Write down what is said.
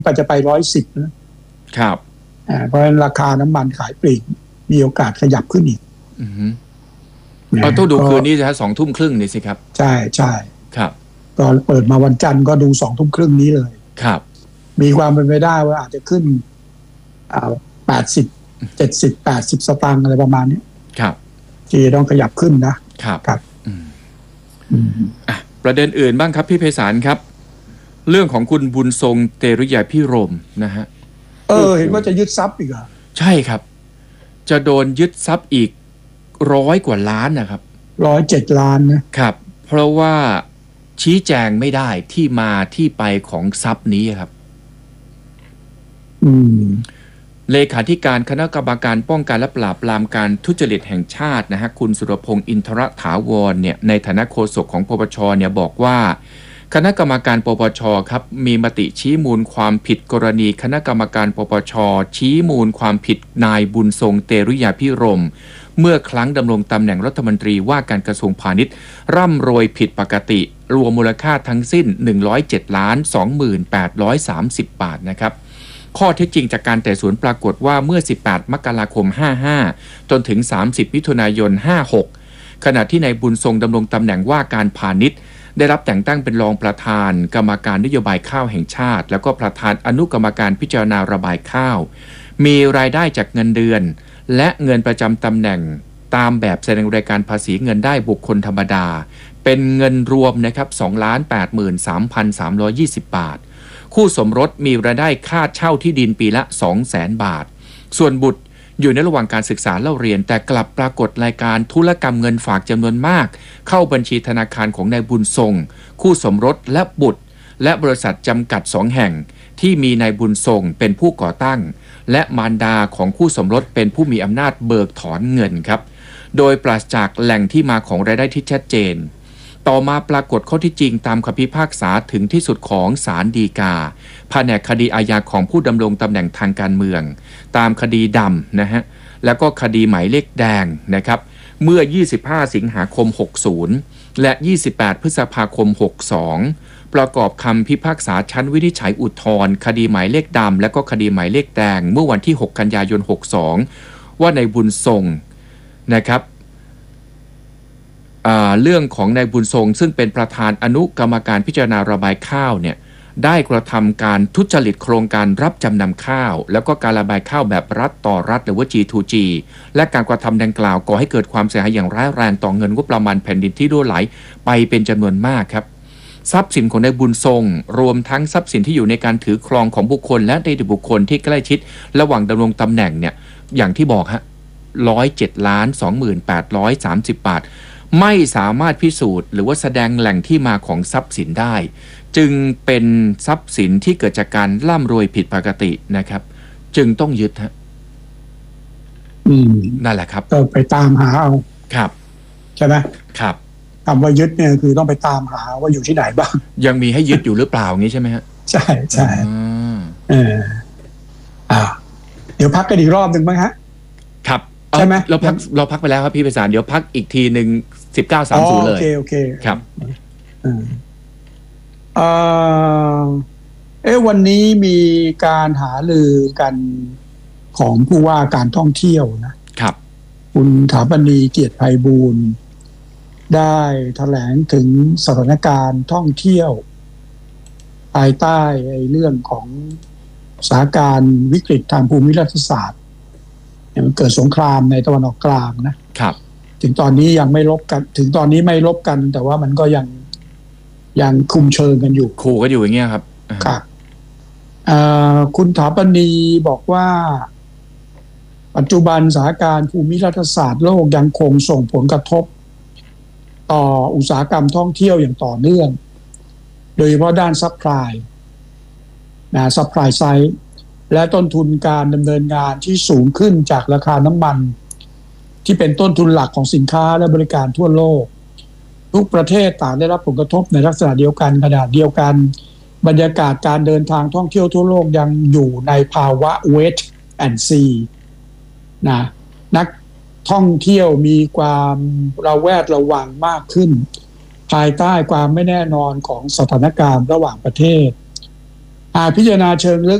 ก็จะไป110นะครับเพราะฉะนั้นราคาน้ำมันขายปลีกมีโอกาสขยับขึ้นอีกต้องดูคืนนี้จะ2 ทุ่มครึ่งนี่สิครับใช่ใช่ครับก็เปิดมาวันจันทร์ก็ดู2 ทุ่มครึ่งนี้เลยครับมีความเป็นไปได้ว่าอาจจะขึ้น80 70 80 สตางค์อะไรประมาณนี้ครับที่ต้องขยับขึ้นนะครับประเด็นอื่นบ้างครับพี่ไพศาลครับเรื่องของคุณบุญทรงเตรุยาภิรมย์นะฮะเห็นว่าจะยึดทรัพย์อีกเหรอใช่ครับจะโดนยึดทรัพย์อีก100 กว่าล้านนะครับ 107 ล้านนะครับเพราะว่าชี้แจงไม่ได้ที่มาที่ไปของทรัพย์นี้ครับเลขาธิการคณะกรรมการป้องกันและปราบปรามการทุจริตแห่งชาตินะฮะคุณสุรพงษ์อินทรถาวรเนี่ยในฐานะโฆษกของปปชเนี่ยบอกว่าคณะกรรมการปปชครับมีมติชี้มูลความผิดกรณีคณะกรรมการปปชชี้มูลความผิดนายบุญทรงเตรุยาภิรมย์เมื่อครั้งดำรงตำแหน่งรัฐมนตรีว่าการกระทรวงพาณิชย์ร่ำรวยผิดปกติรวมมูลค่าทั้งสิ้น 107,2830 บาทนะครับข้อเท็จจริงจากการไต่สวนปรากฏว่าเมื่อ18 มกราคม 55จนถึง30 มิถุนายน 56ขณะที่นายบุญทรงดำรงตำแหน่งว่าการพาณิชย์ได้รับแต่งตั้งเป็นรองประธานกรรมการนโยบายข้าวแห่งชาติแล้วก็ประธานอนุกรรมการพิจารณาระบายข้าวมีรายได้จากเงินเดือนและเงินประจำตำแหน่งตามแบบแสดงรายการภาษีเงินได้บุคคลธรรมดาเป็นเงินรวมนะครับ 2,83,320 บาทคู่สมรสมีรายได้ค่าเช่าที่ดินปีละ 200,000 บาทส่วนบุตรอยู่ในระหว่างการศึกษาเล่าเรียนแต่กลับปรากฏรายการธุรกรรมเงินฝากจำนวนมากเข้าบัญชีธนาคารของนายบุญทรงคู่สมรสและบุตรและบริษัทจำกัด2 แห่งที่มีนายบุญทรงเป็นผู้ก่อตั้งและมารดาของคู่สมรสเป็นผู้มีอำนาจเบิกถอนเงินครับโดยปราศจากแหล่งที่มาของรายได้ที่ชัดเจนต่อมาปรากฏข้อที่จริงตามคำพิพากษาถึงที่สุดของศาลฎีกาแผนกคดีอาญาของผู้ดำรงตำแหน่งทางการเมืองตามคดีดำนะฮะแล้วก็คดีหมายเลขแดงนะครับเมื่อ25 สิงหาคม 60และ28 พฤษภาคม 62ประกอบคำพิพากษาชั้นวินิจฉัยอุทธรณ์คดีหมายเลขดำและก็คดีหมายเลขแดงเมื่อวันที่6 กันยายน 62ว่าในบุญทรงนะครับเรื่องของนายบุญทรงซึ่งเป็นประธานอนุกรรมการพิจารณาระบายข้าวเนี่ยได้กระทำการทุจริตโครงการรับจำนำข้าวแล้วก็การระบายข้าวแบบรัฐต่อรัฐหรือว่า G2G และการกระทำดังกล่าวก่อให้เกิดความเสียหายอย่างร้ายแรงต่อเงินงบประมาณแผ่นดินที่รั่วไหลไปเป็นจำนวนมากครับทรัพย์สินของนายบุญทรงรวมทั้งทรัพย์สินที่อยู่ในการถือครองของบุคคลและนิติบุคคลที่ใกล้ชิดระหว่างดำรงตำแหน่งเนี่ยอย่างที่บอกฮะ107,2830 บาทไม่สามารถพิสูจน์หรือว่าแสดงแหล่งที่มาของทรัพย์สินได้จึงเป็นทรัพย์สินที่เกิดจากการร่ำรวยผิดปกตินะครับจึงต้องยึดฮะนั่นแหละครับก็ไปตามหาเอาครับใช่ไหมครับคำว่ายึดเนี่ยคือต้องไปตามหาว่าอยู่ที่ไหนบ้างยังมีให้ยึดอยู่หรือเปล่างี้ใช่ไหมฮะใช่ใช่เดี๋ยวพักกันอีกรอบหนึ่งมั้งฮะครับใช่ไหมเราพักไปแล้วครับพี่ไพศาลเดี๋ยวพักอีกทีหนึ่ง19:30เลยโอเคครับวันนี้มีการหารือกันของผู้ว่าการท่องเที่ยวนะครับคุณถาปณีเกียรติไพบูลย์ได้แถลงถึงสถานการณ์ท่องเที่ยวภายใต้เรื่องของสถานการณ์วิกฤตทางภูมิรัฐศาสตร์มันเกิดสงครามในตะวันออกกลางนะครับถึงตอนนี้ยังไม่ลบกันแต่ว่ามันก็ยังคุมเชิงกันอยู่ขู่กันอยู่อย่างเงี้ยครับครับคุณถาปณีบอกว่าปัจจุบันสถานการณ์ภูมิรัฐศาสตร์โลกยังคงส่งผลกระทบต่ออุตสาหกรรมท่องเที่ยวอย่างต่อเนื่องโดยเฉพาะด้านซัพพลายซัพพลายไซด์และต้นทุนการดำเนินงานที่สูงขึ้นจากราคาน้ำมันที่เป็นต้นทุนหลักของสินค้าและบริการทั่วโลกทุกประเทศต่างได้รับผลกระทบในลักษณะเดียวกันขณะเดียวกันบรรยากาศการเดินทางท่องเที่ยวทั่วโลกยังอยู่ในภาวะ wait and see นักท่องเที่ยวมีความระแวดระวังมากขึ้นภายใต้ความไม่แน่นอนของสถานการณ์ระหว่างประเทศหากพิจารณาเชิงลึก